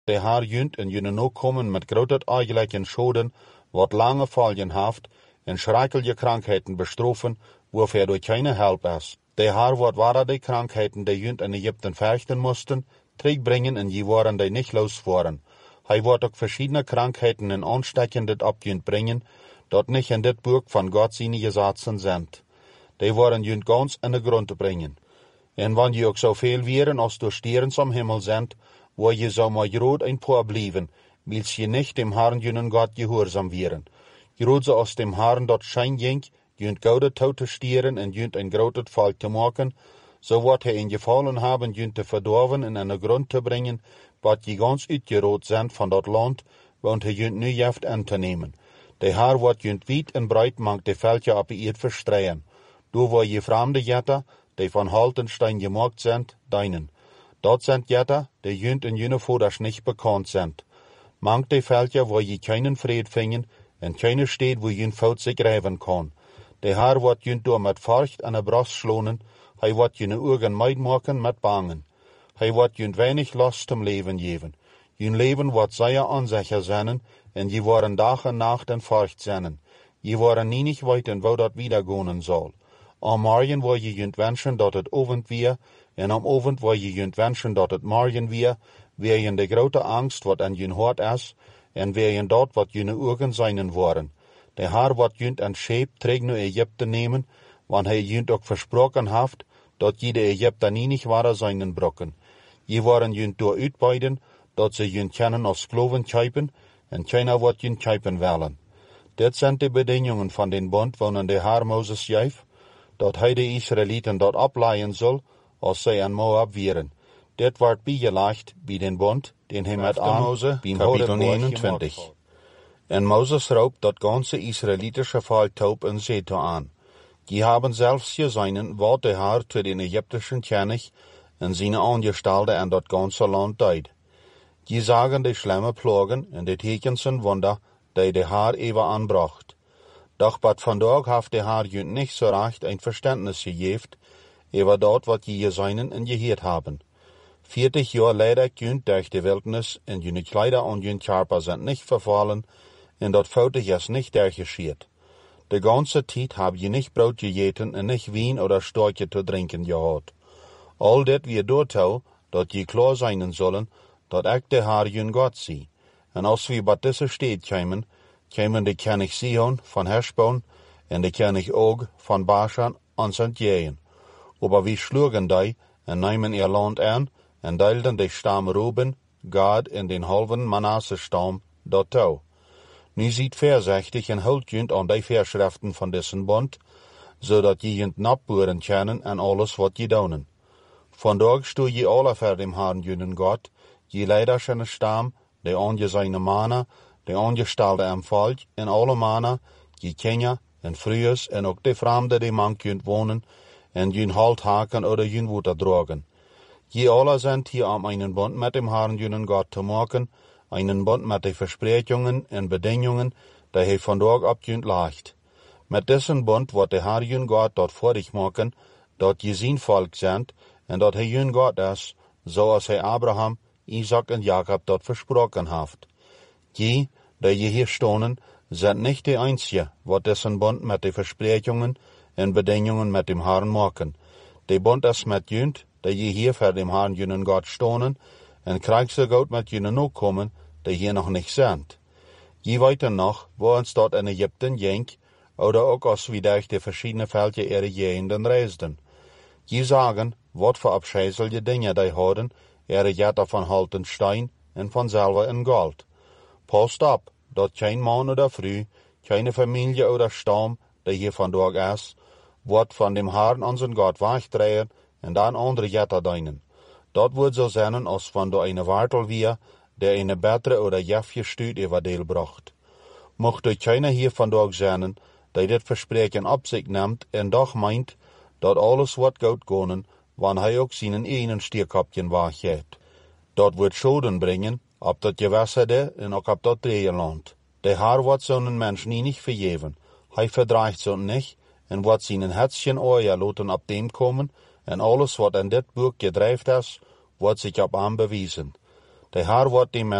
De haar junt en june no komen met grote eigelijke schoden, wat lange valjen haft en schrijkelje krankheiten bestrofen, waarvoor door keine help is. De haar wat waren de krankheiten die junt in Egypten vechten moesten, terugbrengen en die waren die niet los waren. Hij wordt ook verschiedene krankheiten en aansteckende opjunt brengen, dat niet in dit boek van God zijn gesetzen zijn. Die waren junt ganz in de grond te brengen. En wanneer je ook zoveel wären als door sterren am Himmel zijn, waar je zou maar groot een paar blijven, wils je nicht dem Herrn junen Gott gehorsam wären. Groot zoals dem Herrn dat schijn ging, junt gouden touw te stieren en junt een groot volk te maken, so wordt hij in gevallen hebben junt te verdorven en aan de grond te brengen, wat je ganz uitgerood zijn van dat land, want hij junt nu jeft aan te nemen. De Herr wordt junt wiet en breid mank de veldje op de eerd verstreien. Door waar je vreemde jetten, die van Haltenstein gemaakt zijn, deinen. Dat zijn jetten, die junt en june voorders niet bekend zijn. Mank de veldje waar je keinen vrede vingen en keine steed waar je fout zich rijven kan. De Herr wordt junt door met furcht aan de bras slonen, hij wordt june ogen meid maken met bangen. Hij wordt junt weinig last om leven geven. Jun leven wordt zeer onzeker zijn en je worden dag en nacht in furcht zijn. Je worden niet weten wo dat wiedergonen zal. Am morgen waar je junt wenschen dat het ovend weer, en am ovend waar je junt wenschen dat het morgen weer je de grote angst wat aan jun hart is, en je dat wat june ogen zijn worden. De Herr wat junt en scheep terug naar Egypte nemen, want hij junt ook versproken heeft, dat je de Egypten niet waren zijn brokken. Je waren junt door uitbeiden, dat ze junt kennen als kloven kjeipen, en keiner wat junt kjeipen willen. Dit zijn de bedingingen van den bond, waarin de Herr Moses geeft, dat hij de Israëlieten dat opleiden zal, als zij aan Moab vieren. Dit wordt bijgelegd bij den bond, den hij met Mose, kapitel 29. En Moses roept dat ganze Israëlitische volk taub en zee aan. Die hebben zelfs gezien wat de Herr zu den Ägyptischen König en zijn Angestellten en dat ganze land deed. Die zagen de schlimme plagen en de tekens en wunder, die de Herr even aanbracht. Doch wat vandaag heeft de Herr junt niet so recht een verständnis gegeven, over dat wat je gezien en gehoord hebben. 40 jaar leider junt durch de wildernis en jullie kleider en junt Körper sind nicht verfallen en dat foutig is nicht durchgescheert. De ganze tijd heb je nicht brood gegeten en nicht wien oder storkje te drinken gehad. Al dit weer doortou, dat je klaar zijn zullen, dat ik de Herr jun Gott zie. En als we bij deze stad komen de König Sihon van Heshbon en de König Og van Bashan ons entgegen. Aber we schlugen die en nemen ihr land aan en deelden de stam Ruben, Gad en den halven Manasse-stam dat toe. Nu ziet voorzichtig en houdt junt aan die verschriften van dessen bond, zodat je junt napboeren kennen en alles wat je doen. Vandaag stoe je alle voor dem Herrn junen Gott, je leiders in de stam, de aangezijne mannen, de aangestelde en volk, en alle mannen, je kenja en vrouwen en ook de vreemden die mank junt wonen, en jun halt haken oder jun water dragen. Je alle zijn hier om einen bond met dem Herrn junen Gott te maken, einen bond met de versprechungen en bedingungen, die hij vandaag op junt legt. Met dessen bond wordt de Herr jun Gott dort vorig maken, dat je zijn volk zijn, en dat hij jun Gott is, zoals hij Abraham, Isaac en Jacob dort versproken heeft. Die, die je hier stonen, zijn niet de einzige, wat dessen bond met de versprechungen en bedingungen met dem Herrn maken. De bond is met junt, die je hier voor dem Herrn junen Gott stonen, en krijg zo goed met junen ook komen, die hier nog niet zijn. Je weten nog, waar ons dat in Egypten ging, oder ook als we durch de verschiedene veldje ihre Gegenden reisden. Je sagen, wat voor abscheißelige Dinge die hadden, ihre Jetter van Haltenstein en van Silber en Gold. Passt op, dat geen man oder vrouw, keine Familie oder Stamm, die hier vandaag is, wordt van dem Herrn unseren Gott wegdrehen en dan andere Jetter dienen. Dat wordt zo zijn als van door eine Wartel weer, der eine bessere oder jefje stuurt everdeel bracht. Mocht er keiner hier vandaag zijn, die dit verspreken op zich neemt en doch meint, dat alles wordt goed gaan, wanneer hij ook zijn eigen stierkopje weggeeft. Dat wordt schoden brengen, op dat gewässerde en ook op dat Dreeland. De Herr wordt zo'n mens niet vergeven. Hij verdreigt zo'n niet, en wordt zijn hetzchen oor laten op dem komen, en alles wat in dit boek gedreven is, wordt zich op hem bewijzen. De haar wordt die